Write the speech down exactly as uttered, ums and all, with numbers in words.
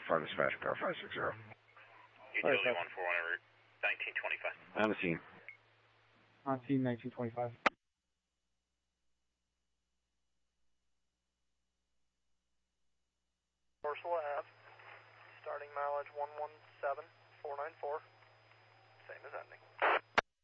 Fire dispatch, car five six zero. Utility one four one, nineteen twenty-five. On the scene. On scene, nineteen twenty-five. Dorsal Ave, starting mileage one one seven four nine four, same as ending.